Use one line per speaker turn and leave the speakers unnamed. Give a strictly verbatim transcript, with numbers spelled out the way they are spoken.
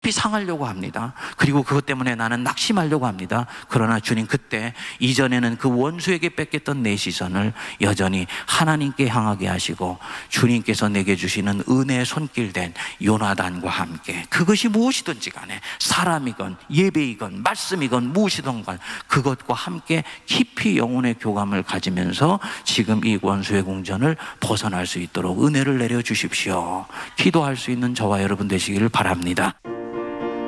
깊이 상하려고 합니다. 그리고 그것 때문에 나는 낙심하려고 합니다. 그러나 주님, 그때 이전에는 그 원수에게 뺏겼던 내 시선을 여전히 하나님께 향하게 하시고 주님께서 내게 주시는 은혜의 손길된 요나단과 함께, 그것이 무엇이든지 간에 사람이건 예배이건 말씀이건 무엇이든 간 그것과 함께 깊이 영혼의 교감을 가지면서 지금 이 원수의 궁전을 벗어날 수 있도록 은혜를 내려주십시오. 기도할 수 있는 저와 여러분 되시기를 바랍니다.